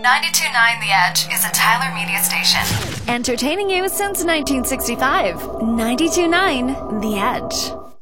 92.9 The Edge is a Tyler Media station. Entertaining you since 1965. 92.9 The Edge.